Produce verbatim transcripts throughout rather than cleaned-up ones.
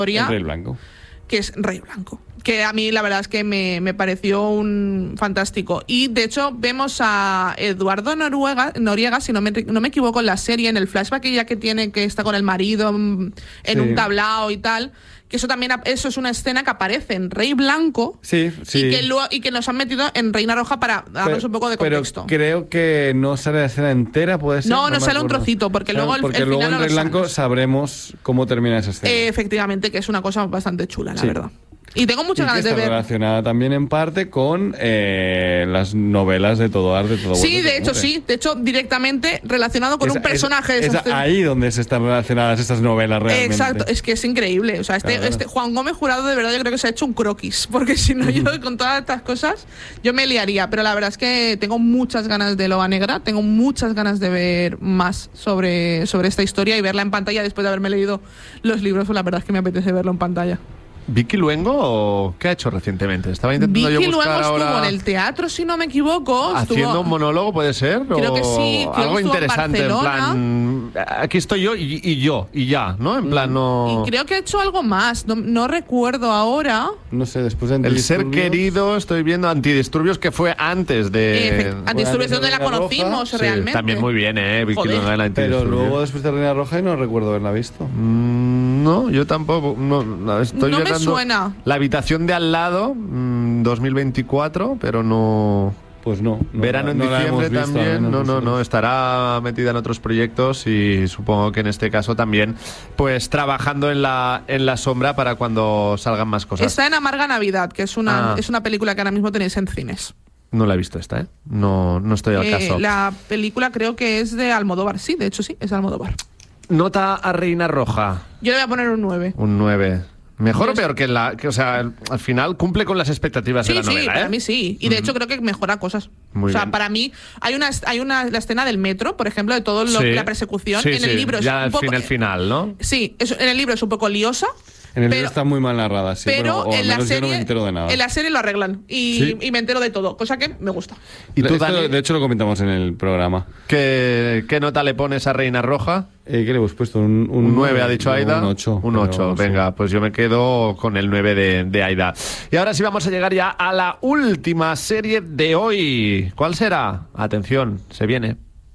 historia. El Rey Blanco. Que es Rey Blanco. Que a mí la verdad es que me, me pareció un fantástico. Y de hecho vemos a Eduardo Noruega, Noriega, si no me, no me equivoco, en la serie, en el flashback ya que tiene, que está con el marido en Sí. un tablao y tal. Que eso también, eso es una escena que aparece en Rey Blanco. Sí, sí. Y que, luego, y que nos han metido en Reina Roja para darnos Pero- un poco de contexto. Pero creo que no sale la escena entera, puede ser. No, no me sale un acuerdo. trocito, porque Claro, luego el- porque el luego final en no Rey lo Blanco sabes. sabremos cómo termina esa escena. Eh, efectivamente, que es una cosa bastante chula, la Sí. verdad. Y tengo muchas Y que ganas de está ver. relacionada también en parte con eh, las novelas de Todo Arte, Todo Sí, Vuelve, de hecho, Todo sí. De hecho, directamente relacionado con Es- un personaje es, de es esas- ahí donde se están relacionadas estas novelas realmente. Exacto, es que es increíble. O sea, este, Claro. este Juan Gómez Jurado de verdad yo creo que se ha hecho un croquis, porque si no yo con todas estas cosas yo me liaría, pero la verdad es que tengo muchas ganas de Loba Negra, tengo muchas ganas de ver más sobre, sobre esta historia y verla en pantalla después de haberme leído los libros, pues la verdad es que me apetece verlo en pantalla. ¿Vicky Luengo qué ha hecho recientemente? Estaba intentando Vicky yo luego buscar estuvo ahora... en el teatro, si no me equivoco. Haciendo estuvo... un monólogo, ¿puede ser? Creo ¿O que sí, creo que algo estuvo en interesante, en, Barcelona. plan... Aquí estoy yo y, y yo, y ya, ¿no? En plan, no... Y creo que ha hecho algo más, no, no recuerdo ahora. No sé, después de El ser Antidisturbios- querido, estoy viendo Antidisturbios, que fue antes de... Eh, Antidisturbios es donde la Reina Roja, conocimos Sí, realmente. también muy bien, ¿eh? Vicky Joder. Luengo en Pero Antidisturbios. luego después de Reina Roja y no recuerdo haberla visto. Mm, no, yo tampoco. No, no, estoy No me llorando. suena. La habitación de al lado, mm, dos mil veinticuatro, pero no... Pues no. no Verano en no la diciembre hemos visto, también. al menos No, no, no. nosotros. Estará metida en otros proyectos y supongo que en este caso también, pues trabajando en la, en la sombra para cuando salgan más cosas. Está en Amarga Navidad, que es una, Ah. es una película que ahora mismo tenéis en cines. No la he visto esta, ¿eh? No, no estoy al Eh, caso. la película creo que es de Almodóvar. Sí, de hecho sí, es de Almodóvar. Nota a Reina Roja. Yo le voy a poner un nueve. Un nueve. ¿Mejor o Yo- peor que la...? Que, o sea, el- al final cumple con las expectativas Sí, de la sí, novela, para ¿eh? mí sí. Y de hecho creo que mejora cosas. Muy o sea, bien. para mí hay una hay una la escena del metro, por ejemplo, de todo lo, Sí. la persecución. Sí, en el sí, libro es ya un al poco, fin, el final, ¿no? Sí, es- en el libro es un poco liosa. En el pero- libro está muy mal narrada, sí. pero o al en la menos yo serie no me entero de nada. en la serie lo arreglan y, Sí. y me entero de todo, cosa que me gusta. ¿Y tú, Esto, Dani, de hecho, lo comentamos en el programa. ¿qué, qué nota le pones a Reina Roja? Eh, ¿Qué le hemos puesto? Un, un, Un nueve, ha dicho Aida. Un ocho. Un ocho, venga, pues yo me quedo con el nueve de, de Aida. Y ahora sí vamos a llegar ya a la última serie de hoy. ¿Cuál será? Atención, se viene.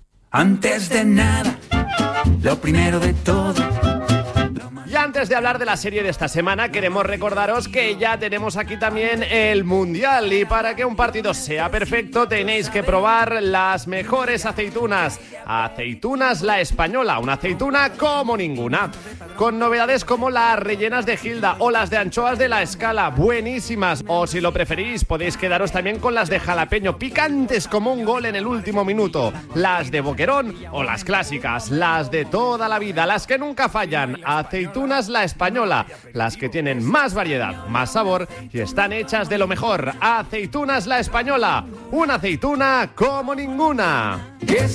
Antes de nada, lo primero de todo. Y antes de hablar de la serie de esta semana, queremos recordaros que ya tenemos aquí también el Mundial. Y para que un partido sea perfecto, tenéis que probar las mejores aceitunas. Aceitunas La Española, una aceituna como ninguna. Con novedades como las rellenas de Gilda o las de anchoas de La Escala, buenísimas. O si lo preferís, podéis quedaros también con las de jalapeño, picantes como un gol en el último minuto. Las de boquerón o las clásicas, las de toda la vida, las que nunca fallan. Aceitunas La Española, las que tienen más variedad, más sabor y están hechas de lo mejor. Aceitunas La Española, una aceituna como ninguna. Es